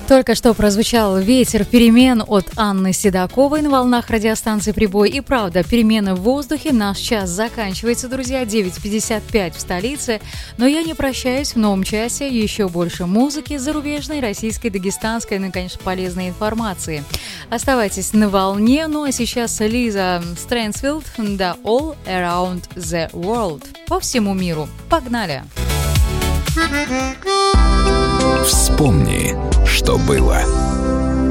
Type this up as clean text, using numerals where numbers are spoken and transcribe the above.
Только что прозвучал «Ветер перемен» от Анны Седоковой на волнах радиостанции «Прибой». И правда, перемены в воздухе. Наш час заканчивается, друзья, 9:55 в столице. Но я не прощаюсь. В новом часе еще больше музыки, зарубежной, российской, дагестанской, ну и, конечно, полезной информации. Оставайтесь на волне. Ну а сейчас Лиза Стрэнсфилд, да, All Around the World. По всему миру. Погнали! Вспомни, что было.